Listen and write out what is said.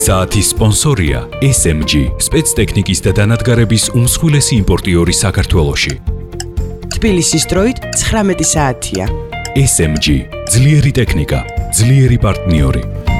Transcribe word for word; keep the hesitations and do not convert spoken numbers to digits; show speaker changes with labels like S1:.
S1: საათის სპონსორია ეს ემ ჯი, სპეცტექნიკის და დანადგარების უმსხვილესი იმპორტიორი საქართველოში.
S2: თბილისის დროით ცხრამეტი საათია.
S1: ეს ემ ჯი, ძლიერი ტექნიკა, ძლიერი პარტნიორი.